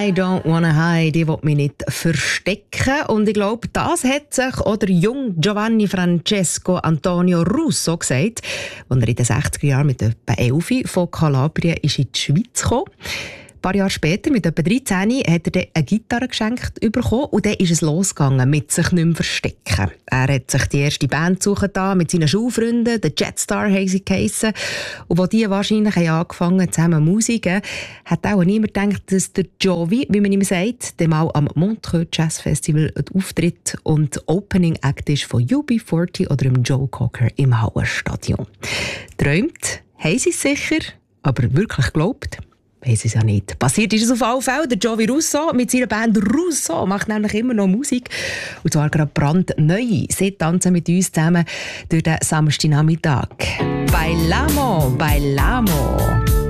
I don't wanna hide, ich will mich nicht verstecken. Und ich glaube, das hat sich auch der junge Giovanni Francesco Antonio Russo gesagt, als er in den 60er Jahren mit etwa 11 von Kalabrien in die Schweiz kam. Ein paar Jahre später, mit etwa 13, hat er dann eine Gitarre geschenkt bekommen und dann ist es losgegangen mit sich nicht mehr verstecken. Er hat sich die erste Band suchen da mit seinen Schulfreunden, den Jetstar haben sie geheissen. Und als die wahrscheinlich angefangen zusammen Musiken, hat auch niemand gedacht, dass der Jovi, wie man ihm sagt, der mal am Montreux Jazz Festival auftritt und Opening Act ist von UB40 oder dem Joe Cocker im Hallenstadion. Träumt haben sie es sicher, aber wirklich geglaubt weiss es ja nicht. Passiert ist es auf alle Fälle. Der Jovi Russo mit seiner Band Russo macht nämlich immer noch Musik. Und zwar gerade brandneu. Sie tanzen mit uns zusammen durch den Samstagnachmittag. Bailamo, bailamo.